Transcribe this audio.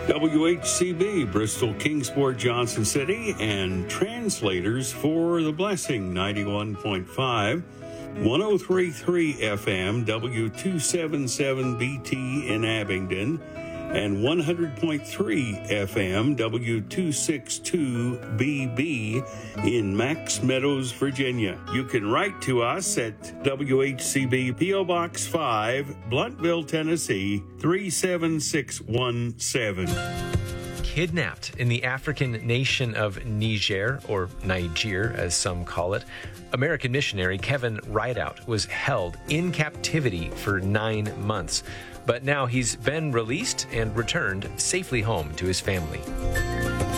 WHCB, Bristol, Kingsport, Johnson City, and translators for The Blessing, 91.5, 103.3 FM, W277BT in Abingdon, and 100.3 FM, W262BB in Max Meadows, Virginia. You can write to us at WHCB P.O. Box 5, Bluntville, Tennessee, 37617. Kidnapped in the African nation of Niger, or Niger as some call it, American missionary Kevin Rideout was held in captivity for 9 months. But now he's been released and returned safely home to his family.